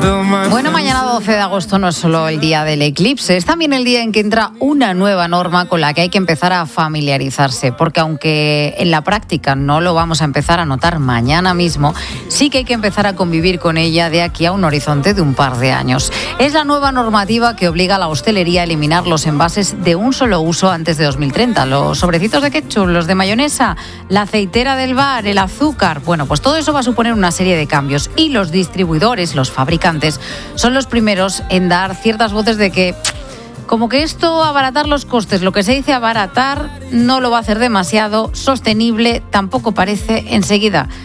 Bueno, mañana 12 de agosto no es solo el día del eclipse, es también el día en que entra una nueva norma con la que hay que empezar a familiarizarse, porque aunque en la práctica no lo vamos a empezar a notar mañana mismo, sí que hay que empezar a convivir con ella de aquí a un horizonte de un par de años. Es la nueva normativa que obliga a la hostelería a eliminar los envases de un solo uso antes de 2030, los sobrecitos de ketchup, los de mayonesa, la aceitera del bar, el azúcar. Bueno, pues todo eso va a suponer una serie de cambios y los distribuidores, los fabricantes, son los primeros en dar ciertas voces de que como que esto, abaratar los costes, lo que se dice abaratar, no lo va a hacer demasiado, sostenible tampoco parece enseguida.